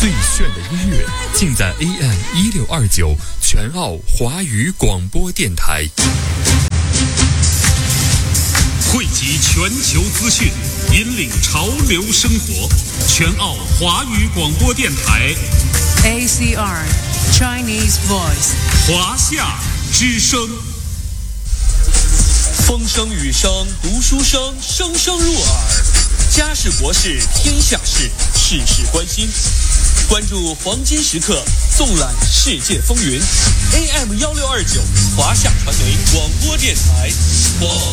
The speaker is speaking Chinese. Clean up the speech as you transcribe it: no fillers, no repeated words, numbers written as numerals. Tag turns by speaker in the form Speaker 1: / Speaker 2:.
Speaker 1: 最炫的音乐尽在 AM1629全澳华语广播电台，
Speaker 2: 汇集全球资讯，引领潮流生活。全澳华语广播电台
Speaker 3: ACR Chinese Voice
Speaker 2: 华夏之声。
Speaker 4: 风声雨声读书声，声声入耳。家事国事天下事，事事关心。关注黄金时刻，纵览世界风云。AM1629华夏传媒广播电台，广